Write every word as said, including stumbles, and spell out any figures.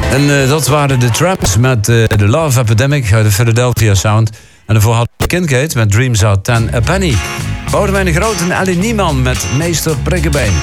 En uh, dat waren de Tramps met uh, The Love Epidemic uit de Philadelphia Sound. En daarvoor had Kincaid met Dreams Are ten a Penny. Boudewijn de Groot en Ellie Niemann met Meester Prikkebeen.